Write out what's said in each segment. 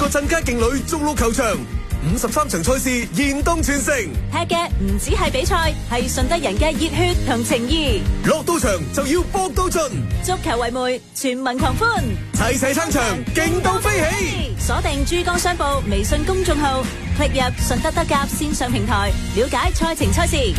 個鎮街勁旅逐鹿球場，53場賽事現當全城。 踢嘅唔止係比賽，係順德人嘅熱血同情義。 落到場就要搏到盡， 足球為媒，全民狂歡， 齊齊撐場，勁到飛起。 鎖定珠江商報微信公眾號，click入順德德甲線上平台，了解賽程賽事。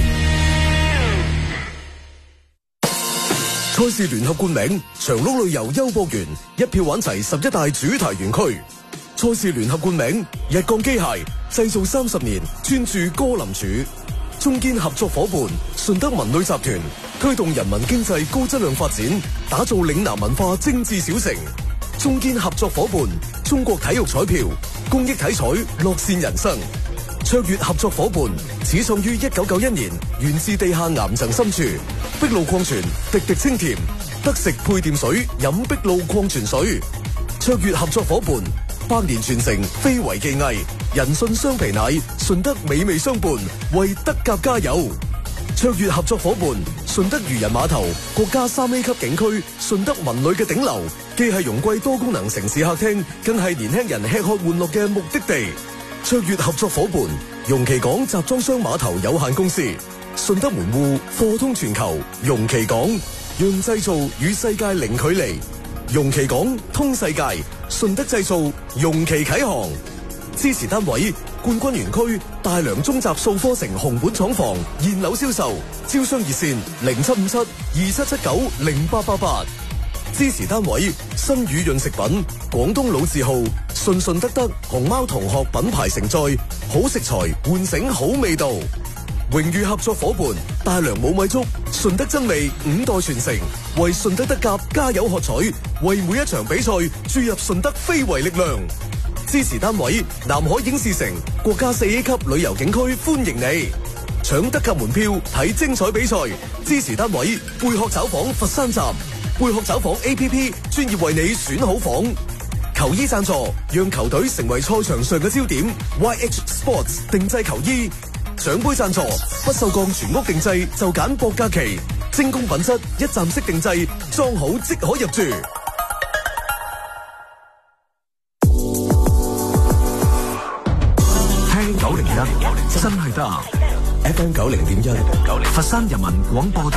賽事聯合冠名長鹿旅遊優博園，一票玩齊11大主題園區。賽事聯合冠名日鋼機械，製造30年，專注歌林柱。中堅合作伙伴順德文旅集團，推動人民經濟高質量發展，打造嶺南文化精緻小城。中堅合作伙伴中國體育彩票，公益體彩，樂善人生。卓越合作伙伴始創於1991年，源自地下岩層深處。碧露礦泉，滴滴清甜，得食配電水，飲碧露礦泉水。卓越合作伙伴100年傳承，非遺技藝，人信雙皮奶，順德美味相伴，為德甲加油。卓越合作伙伴順德漁人碼頭，國家3A 級景區，順德文旅嘅頂流，既係容桂多功能城市客廳，更係年輕人吃喝玩樂嘅目的地。卓越合作伙伴容其港集裝箱碼頭有限公司，順德門戶貨通全球，容其港讓製造與世界零距離，容其港通世界，順德製造容其啟航。支持單位冠軍園區大良中集數科城紅本廠房現樓銷售，招商熱線075727790888。支持單位新宇潤食品廣東老字號順順德德熊貓同學品牌承載，好食材喚醒好味道。榮譽合作伙伴大良冇米粥，順德真味5代傳承，為順德德甲加油喝彩，為每一場比賽注入順德非遺力量。支持單位南海影視城國家4A 級旅遊景區歡迎你，搶德甲門票睇精彩比賽。支持單位貝殼找房佛山站，貝殼找房 APP 專業為你選好房。球衣贊助讓球隊成為賽場上嘅焦點， YH Sports 定製球衣。獎杯贊助不鏽鋼全屋定製就揀博嘉祺，精工品質一站式定製，裝好即可入住。 聽901真係得 FM 90.1佛山人民廣播